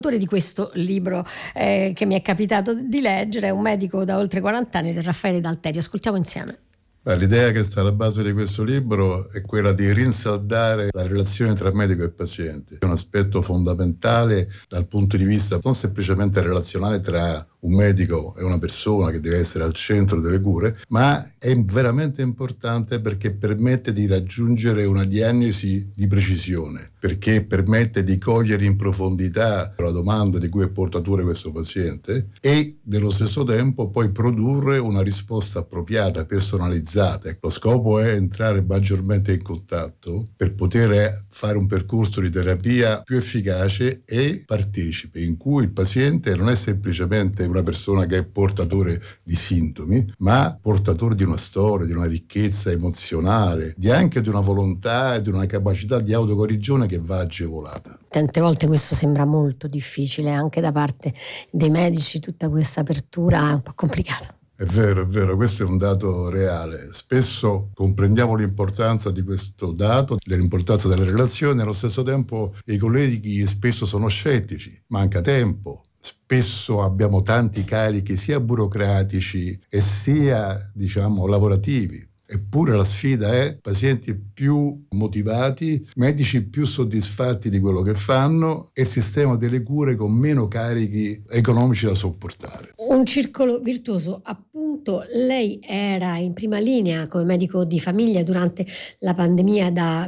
L'autore di questo libro che mi è capitato di leggere è un medico da oltre 40 anni, Raffaele Dalterio. Ascoltiamo insieme. L'idea che sta alla base di questo libro è quella di rinsaldare la relazione tra medico e paziente. È un aspetto fondamentale dal punto di vista non semplicemente relazionale tra un medico e una persona che deve essere al centro delle cure, ma è veramente importante perché permette di raggiungere una diagnosi di precisione, perché permette di cogliere in profondità la domanda di cui è portatore questo paziente e nello stesso tempo poi produrre una risposta appropriata, personalizzata. Lo scopo è entrare maggiormente in contatto per poter fare un percorso di terapia più efficace e partecipe, in cui il paziente non è semplicemente una persona che è portatore di sintomi, ma portatore di una storia, di una ricchezza emozionale, anche di una volontà e di una capacità di autocorrezione che va agevolata. Tante volte questo sembra molto difficile anche da parte dei medici, tutta questa apertura è un po' complicata. È vero, questo è un dato reale. Spesso comprendiamo l'importanza di questo dato, dell'importanza delle relazioni, nello stesso tempo i colleghi spesso sono scettici, manca tempo. Spesso abbiamo tanti carichi sia burocratici e sia, lavorativi. Eppure la sfida è pazienti più motivati, medici più soddisfatti di quello che fanno e il sistema delle cure con meno carichi economici da sopportare. Un circolo virtuoso, appunto. Lei era in prima linea come medico di famiglia durante la pandemia da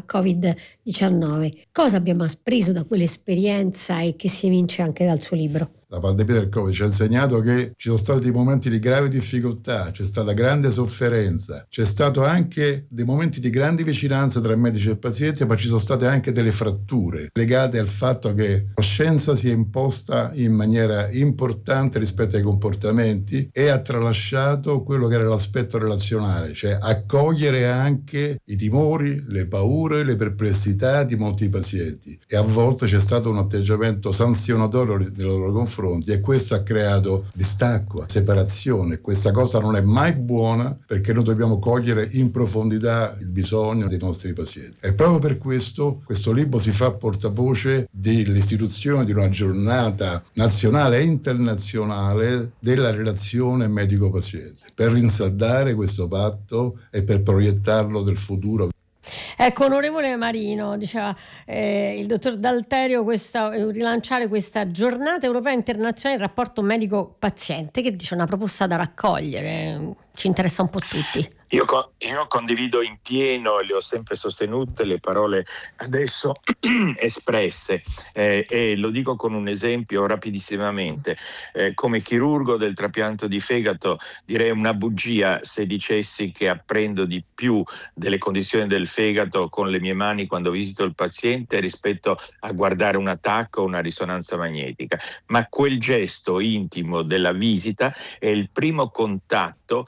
Covid-19. Cosa abbiamo appreso da quell'esperienza e che si evince anche dal suo libro? La pandemia del Covid ci ha insegnato che ci sono stati momenti di grave difficoltà, c'è stata grande sofferenza, c'è stato anche dei momenti di grande vicinanza tra medici e pazienti, ma ci sono state anche delle fratture legate al fatto che la scienza si è imposta in maniera importante rispetto ai comportamenti e ha tralasciato quello che era l'aspetto relazionale, cioè accogliere anche i timori, le paure, le perplessità di molti pazienti. E a volte c'è stato un atteggiamento sanzionatorio nei loro confronti e questo ha creato distacco, separazione. Questa cosa non è mai buona perché noi dobbiamo cogliere in profondità il bisogno dei nostri pazienti. E proprio per questo libro si fa portavoce dell'istituzione di una giornata nazionale e internazionale della relazione medico-paziente per rinsaldare questo patto e per proiettarlo nel futuro. Ecco, onorevole Marino, diceva il dottor Dalterio, rilanciare questa giornata europea internazionale del rapporto medico-paziente, che dice una proposta da raccogliere, ci interessa un po' tutti. Io condivido in pieno, le ho sempre sostenute le parole adesso espresse e lo dico con un esempio rapidissimamente. Come chirurgo del trapianto di fegato direi una bugia se dicessi che apprendo di più delle condizioni del fegato con le mie mani quando visito il paziente rispetto a guardare un attacco o una risonanza magnetica. Ma quel gesto intimo della visita è il primo contatto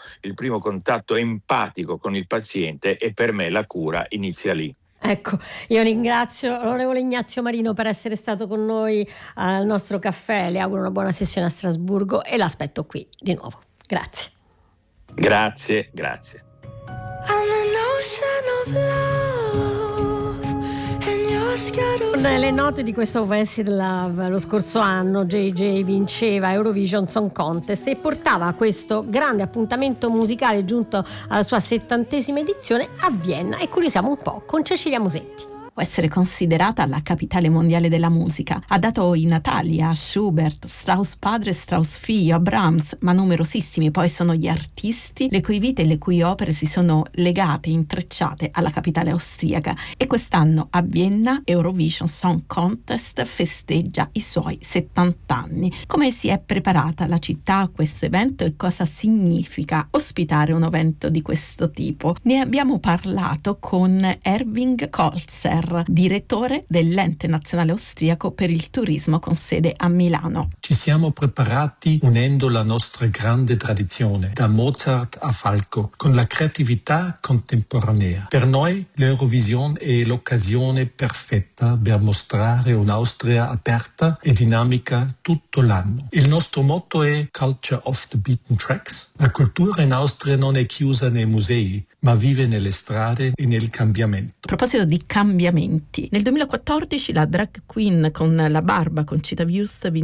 empatico con il paziente e per me la cura inizia lì. Ecco, io ringrazio l'onorevole Ignazio Marino per essere stato con noi al nostro caffè, le auguro una buona sessione a Strasburgo e l'aspetto qui di nuovo. Grazie. Grazie. Le note di questo Wasted Love, lo scorso anno JJ vinceva Eurovision Song Contest e portava questo grande appuntamento musicale giunto alla sua 70ª edizione a Vienna, e curiosiamo un po' con Cecilia Musetti. Può essere considerata la capitale mondiale della musica. Ha dato i natali a Schubert, Strauss padre e Strauss figlio, a Brahms, ma numerosissimi poi sono gli artisti le cui vite e le cui opere si sono legate, intrecciate alla capitale austriaca. E quest'anno a Vienna Eurovision Song Contest festeggia i suoi 70 anni. Come si è preparata la città a questo evento e cosa significa ospitare un evento di questo tipo? Ne abbiamo parlato con Erving Kolzer, direttore dell'Ente Nazionale Austriaco per il Turismo con sede a Milano. Ci siamo preparati unendo la nostra grande tradizione, da Mozart a Falco, con la creatività contemporanea. Per noi l'Eurovision è l'occasione perfetta per mostrare un'Austria aperta e dinamica tutto l'anno. Il nostro motto è Culture of the Beaten Tracks. La cultura in Austria non è chiusa nei musei, ma vive nelle strade e nel cambiamento. A proposito di cambiamenti, nel 2014 la drag queen con la barba Conchita Wurst